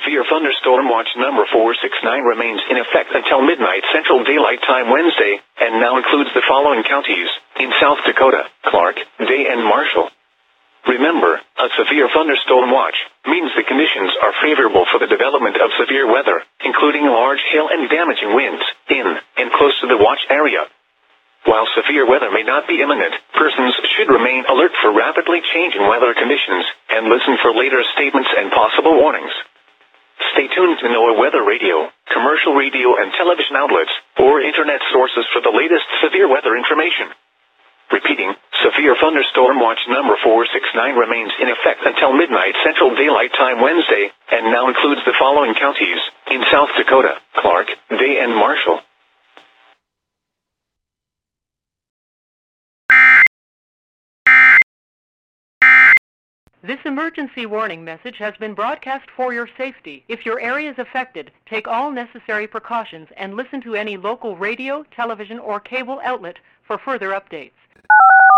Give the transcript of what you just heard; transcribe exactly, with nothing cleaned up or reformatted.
severe thunderstorm watch number four six nine remains in effect until midnight Central Daylight Time Wednesday, and now includes the following counties in South Dakota: Clark, Day, and Marshall. Remember, a severe thunderstorm watch means the conditions are favorable for the development of severe weather, including large hail and damaging winds, in and close to the watch area. While severe weather may not be imminent, persons should remain alert for rapidly changing weather conditions and listen for later statements and possible warnings. Stay tuned to NOAA Weather Radio, commercial radio and television outlets, or internet sources for the latest severe weather information. Repeating, severe thunderstorm watch number four six nine remains in effect until midnight Central Daylight Time Wednesday, and now includes the following counties in South Dakota: Clark, Day, and Marshall. This emergency warning message has been broadcast for your safety. If your area is affected, take all necessary precautions and listen to any local radio, television, or cable outlet for further updates.